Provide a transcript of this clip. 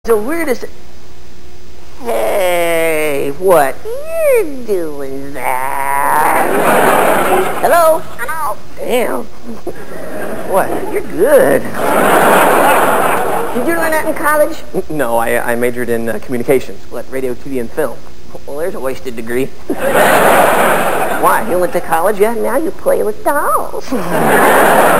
The weirdest... Hey, what? You're doing that. Hello? Hello? Damn. What? You're good. Did you learn that in college? No, I majored in communications. What, radio, TV, and film? Well, there's a wasted degree. Why? You went to college yet? Now you play with dolls.